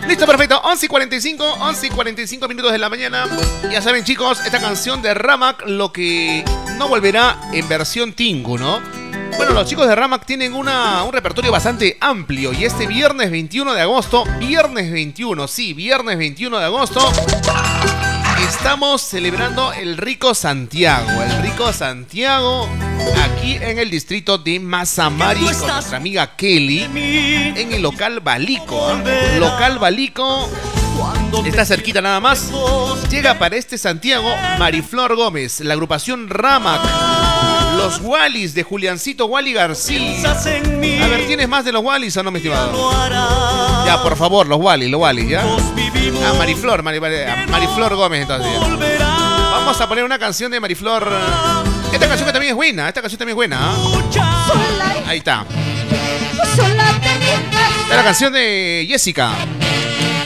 Listo, perfecto. 11:45 minutos de la mañana. Ya saben, chicos, esta canción de Ramac, lo que no volverá en versión Tingu, ¿no? Bueno, los chicos de Ramac tienen un repertorio bastante amplio. Y este viernes 21 de agosto, viernes 21 de agosto, estamos celebrando el Rico Santiago. El Rico Santiago, aquí en el distrito de Mazamari, con nuestra amiga Kelly, en el local Balico. Local Balico, está cerquita nada más. Llega para este Santiago Mariflor Gómez, la agrupación Ramac, los Wallis de Juliancito Wally García. A ver, ¿tienes más de los Wallis o no, mi estimado? Ya, por favor, los Wallis, ¿ya? A Mariflor Gómez, entonces. Vamos a poner una canción de Mariflor. Esta canción también es buena, Ahí está. Esta es la canción de Jessica.